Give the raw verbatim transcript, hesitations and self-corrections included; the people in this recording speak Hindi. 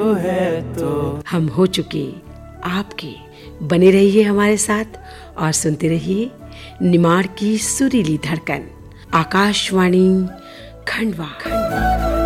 है तो हम हो चुके आपके। बने रहिए हमारे साथ और सुनते रहिए निमाड़ की सुरीली धड़कन, आकाशवाणी खंडवा।